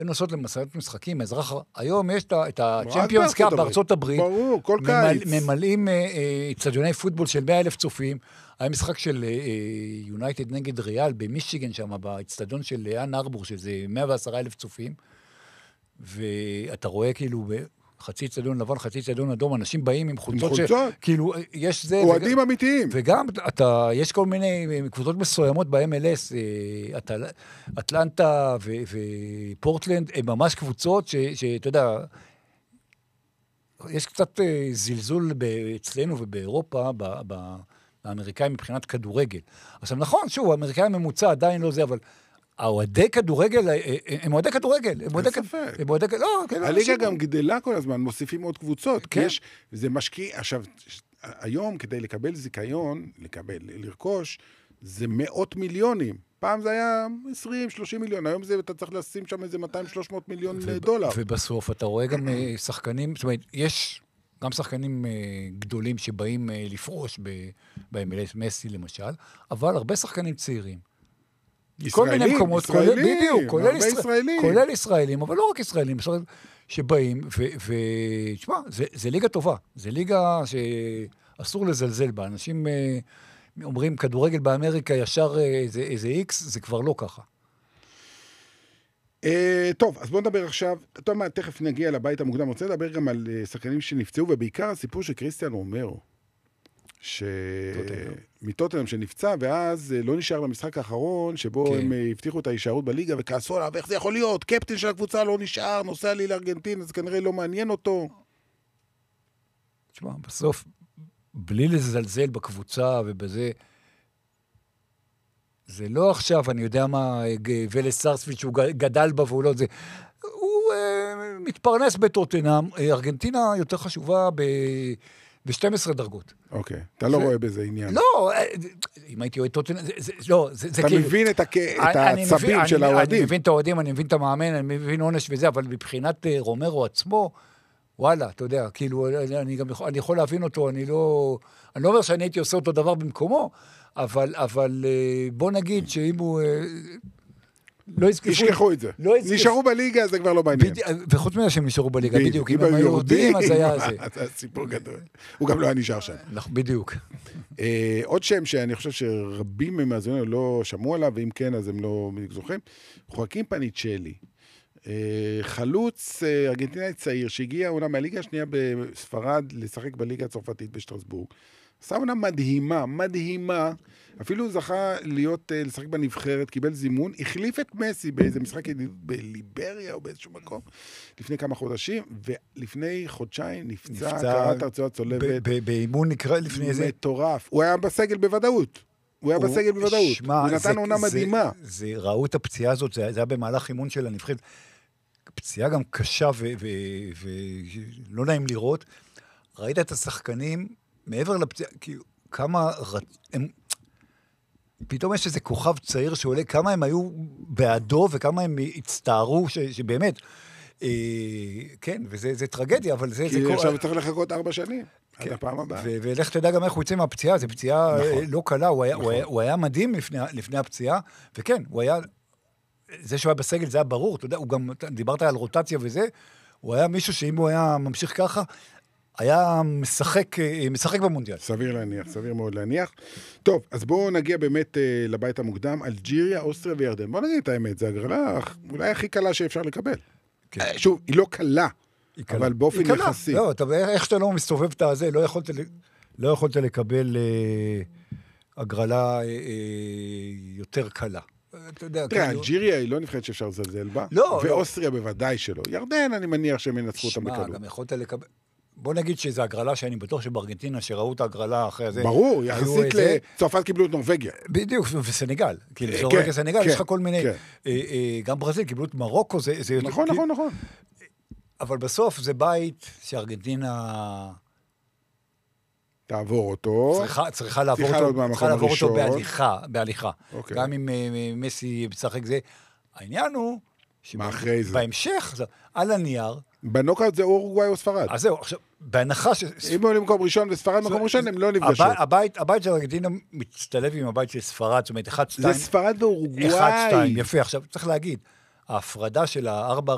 נוסעות למסעות משחקים, היום יש את הצ'מפיונס קאפ בארצות הברית, ברור, כל קיץ. ממלאים אצטדיוני פוטבול של 100,000 צופים, היה משחק של יונייטד נגד ריאל במישיגן שם, באצטדיון של אן ארבור, שזה 110,000 צופים, ואתה רואה כאילו חצי אצטדיון לבן, חצי אצטדיון אדום, אנשים באים עם חולצות כאילו יש זה... אוהדים אמיתיים. וגם יש כל מיני קבוצות מסוימות ב-MLS, אטלנטה ופורטלנד, הם ממש קבוצות שאתה יודע, יש קצת זלזול אצלנו ובאירופה, באמריקאים מבחינת כדורגל. עכשיו נכון, שוב, האמריקאי הממוצע עדיין לא זה, אבל... האוהדי כדורגל, הם אוהדי כדורגל. אין ספק. הליגה גם גדלה כל הזמן, מוסיפים עוד קבוצות, כי יש, זה משקיע, עכשיו, היום כדי לקבל זיכיון, לרכוש, זה מאות מיליונים. פעם זה היה 20-30 מיליון, היום זה, אתה צריך לשים שם איזה 200-300 מיליון דולר. ובסוף אתה רואה גם שחקנים, זאת אומרת, יש גם שחקנים גדולים שבאים לפרוש ב-MLS, מסי למשל, אבל הרבה שחקנים צעירים. כל מיני מקומות, כולל ישראלים, אבל לא רק ישראלים, שבאים, ותשמע, זה ליגה טובה, זה ליגה שאסור לזלזל בה, אנשים אומרים, כדורגל באמריקה ישר איזה איקס, זה כבר לא ככה. טוב, אז בואו נדבר עכשיו, אתה יודע מה, תכף נגיע לבית המוקדם, רוצה לדבר גם על שחקנים שנפצעו, ובעיקר הסיפור של קריסטיאן רומרו, מטוטנהאם שנפצע, ואז לא נשאר במשחק האחרון, שבו הם הבטיחו את ההישארות בליגה, וכעסו עליו, איך זה יכול להיות? קפטן של הקבוצה לא נשאר, נוסע לי לארגנטין, אז כנראה לא מעניין אותו. תשמע, בסוף, בלי לזלזל בקבוצה ובזה, זה לא עכשיו, אני יודע מה, ולס סארספילד שהוא גדל בה והוא לא זה, הוא מתפרנס בטוטנהאם, ארגנטינה יותר חשובה ב-12 דרגות. אוקיי, אתה לא רואה בזה עניין. לא, אם הייתי רואה טוטנהאם, לא, זה כאילו... אתה מבין את העצבים של האוהדים. אני מבין את האוהדים, אני מבין את המאמן, אני מבין עונש וזה, אבל מבחינת רומרו עצמו, וואלה, אתה יודע, כאילו, אני יכול להבין אותו, אני לא אומר שאני הייתי עושה אותו דבר במקומו, אבל בוא נגיד שאם הוא... ישכחו את זה. נשארו בליגה, זה כבר לא בעניין. וחוץ מזה שהם נשארו בליגה, בדיוק. אם הם היו יורדים, אז היה זה. זה סיפור גדול. הוא גם לא היה נשאר שם. בדיוק. עוד שם שאני חושב שרבים ממאזינים לא שמעו עליו, ואם כן, אז הם לא זוכרים. חואקין פניצ'לי. חלוץ ארגנטינאי צעיר, שהגיע עונה מהליגה השנייה בספרד, לשחק בליגה הצרפתית בשטרסבורג. עשה עונה מדהימה, מדהימה. אפילו הוא זכה לשחק בנבחרת, קיבל זימון, החליף את מסי באיזה משחק בליבריה או באיזשהו מקום, לפני כמה חודשים, ולפני חודשיים נפצע קראת הרצועה צולבת. באימון נקרא לפני איזה... מטורף. הוא היה בסגל בוודאות. הוא נתן עונה מדהימה. ראו את הפציעה הזאת, זה היה במהלך אימון של הנבחרת. פציעה גם קשה ולא נעים לראות. ראית את השחקנים מעבר לפציעה, כאילו, כמה פתאום יש איזה כוכב צעיר שעולה, כמה הם היו בעדו וכמה הם הצטערו, שבאמת, כן, וזה טרגדיה, אבל זה... כי עכשיו צריך לחכות 4 שנים, עד הפעם הבאה. ולך תדע גם איך הוא יצא מהפציעה, זו פציעה לא קלה, הוא היה מדהים לפני הפציעה, וכן, הוא היה, זה שהוא היה בסגל, זה היה ברור, אתה יודע, הוא גם, דיברת על רוטציה וזה, הוא היה מישהו שאם הוא היה ממשיך ככה, היה משחק במונדיאל. סביר מאוד להניח. טוב, אז בואו נגיע באמת לבית המוקדם, אלג'יריה, אוסטריה וירדן. בואו נגיד את האמת, זה הגרלה אולי הכי קלה שאפשר לקבל. שוב, היא לא קלה, אבל באופן יחסי. לא, איך שאתה לא מסתובב את הזה, לא יכולת לקבל הגרלה יותר קלה. תראה, אלג'יריה היא לא נבחרת שאפשר לזלזל בה, ואוסטריה בוודאי שלא. ירדן, אני מניח שהם ינצחו אותם בקלות. גם יכולת לקבל... בוא נגיד שזו הגרלה שאני בטוח שבארגנטינה שראו את הגרלה אחרי זה... ברור, יחסית לצרפת קיבלו את נורווגיה. בדיוק, וסנגל. כאילו, זה רגע סנגל, יש לך כל מיני... גם ברזיל קיבלו את מרוקו, זה... נכון. אבל בסוף זה בית שארגנטינה... תעבור אותו. צריכה לעבור אותו בהליכה. גם אם מסי משחק זה. העניין הוא... מה אחרי זה? בהמשך, על הנייר... בנוקאוט זה אורוגוואי או ספרד. אז זהו, עכשיו, בהנחה ש... אם הוא למקום ראשון וספרד מקום ראשון, הם לא נפגשות. הבית של ארגנטינה מצטלב עם הבית של ספרד, זאת אומרת, 1-2. זה ספרד ואורוגוואי. 1-2, יפה. עכשיו, צריך להגיד, ההפרדה של 4